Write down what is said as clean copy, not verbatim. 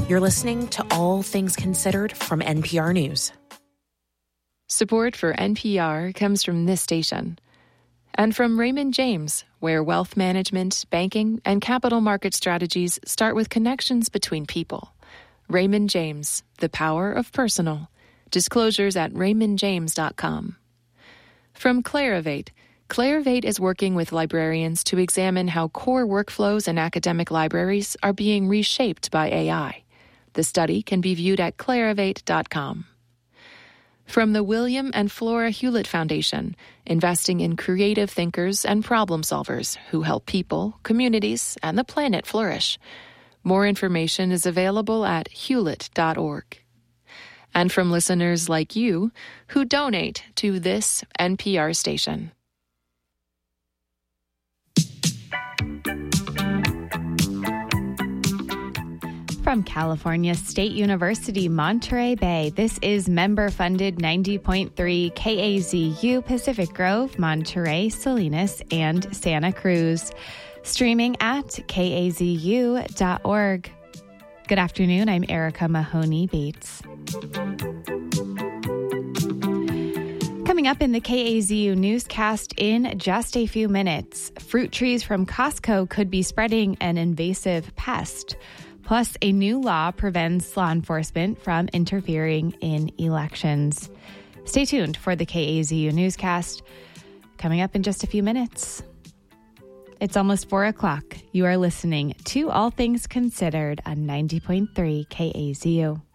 You're listening to All Things Considered from NPR News. Support for NPR comes from this station and from Raymond James, where wealth management, banking, and capital market strategies start with connections between people. Raymond James, the power of personal. Disclosures at raymondjames.com. From Clarivate. Clarivate is working with librarians to examine how core workflows in academic libraries are being reshaped by AI. The study can be viewed at clarivate.com. From the William and Flora Hewlett Foundation, investing in creative thinkers and problem solvers who help people, communities, and the planet flourish. More information is available at hewlett.org. And from listeners like you who donate to this NPR station. From California State University, Monterey Bay, this is member-funded 90.3 KAZU Pacific Grove, Monterey, Salinas, and Santa Cruz. Streaming at kazu.org. Good afternoon, I'm Erica Mahoney Bates. Coming up in the KAZU newscast in just a few minutes, fruit trees from Costco could be spreading an invasive pest. Plus, a new law prevents law enforcement from interfering in elections. Stay tuned for the KAZU newscast. Coming up in just a few minutes. It's almost 4 o'clock. You are listening to All Things Considered on 90.3 KAZU.